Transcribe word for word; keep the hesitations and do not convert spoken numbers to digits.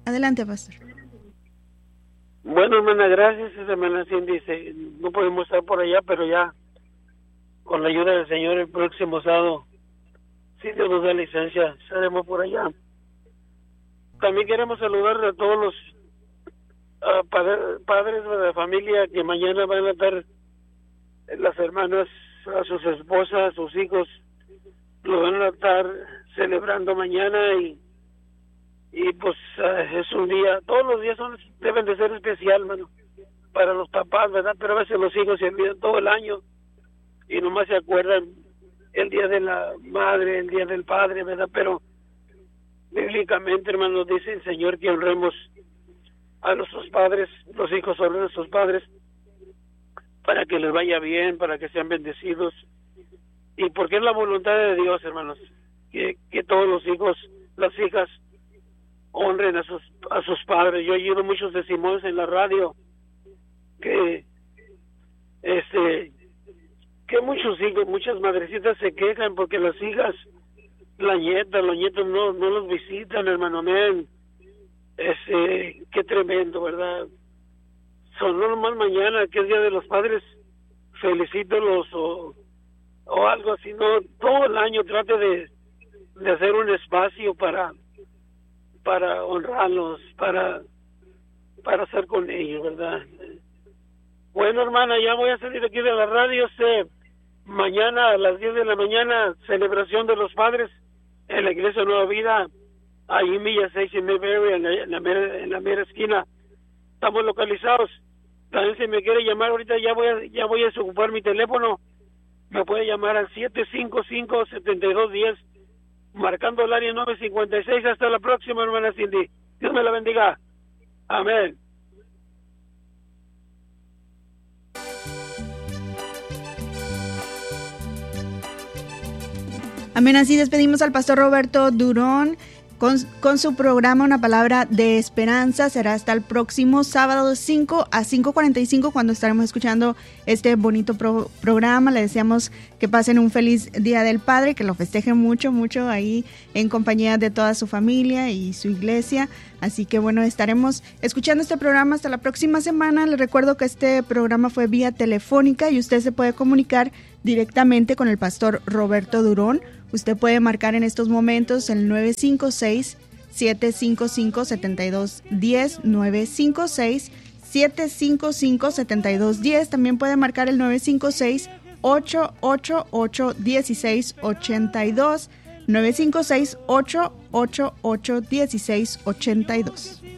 Adelante, pastor. Bueno, hermana, gracias, hermana Cindy. Dice, no podemos estar por allá, pero ya, con la ayuda del Señor, el próximo sábado, si Dios nos da licencia, estaremos por allá. También queremos saludar a todos los uh, padre, padres de la familia que mañana van a estar las hermanas, a sus esposas, a sus hijos, lo van a estar celebrando mañana y y pues uh, es un día, todos los días son deben de ser especial, mano, para los papás, ¿verdad? Pero a veces los hijos se olvidan todo el año y nomás se acuerdan el día de la madre, el día del padre, ¿verdad? Pero bíblicamente, hermanos, dice el Señor que honremos a nuestros padres, los hijos honren a sus padres para que les vaya bien, para que sean bendecidos, y porque es la voluntad de Dios, hermanos, que, que todos los hijos, las hijas honren a sus a sus padres. Yo he oído muchos testimonios en la radio que este que muchos hijos, muchas madrecitas se quejan porque las hijas, la nieta, los nietos no no los visitan, hermano. Men, este, qué tremendo, ¿verdad? Son no nomás mañana, que es Día de los Padres, felicítolos o o algo así, no, todo el año trate de de hacer un espacio para para honrarlos, para para estar con ellos, ¿verdad? Bueno, hermana, ya voy a salir aquí de la radio. Este, mañana a las diez de la mañana, celebración de los padres en la Iglesia Nueva Vida, ahí en Milla seis en Mayberry, en la, en, la mera, en la mera esquina. Estamos localizados. También si me quiere llamar ahorita, ya voy a, ya voy a desocupar mi teléfono. Me puede llamar al siete cinco cinco, siete dos uno cero, marcando el área nueve cincuenta y seis. Hasta la próxima, hermana Cindy. Dios me la bendiga. Amén. Amén. Así despedimos al pastor Roberto Durón con, con su programa Una Palabra de Esperanza. Será hasta el próximo sábado de cinco a cinco cuarenta y cinco cuando estaremos escuchando este bonito pro, programa. Le deseamos que pasen un feliz Día del Padre, que lo festejen mucho, mucho ahí en compañía de toda su familia y su iglesia. Así que bueno, estaremos escuchando este programa hasta la próxima semana. Les recuerdo que este programa fue vía telefónica y usted se puede comunicar directamente con el pastor Roberto Durón. Usted puede marcar en estos momentos el nueve cinco seis, siete cinco cinco, siete dos uno cero, nueve cinco seis, siete cinco cinco, siete dos uno cero. También puede marcar el nueve cinco seis, ocho ocho ocho, uno seis ocho dos, nueve cinco seis, ocho ocho ocho, uno seis ocho dos.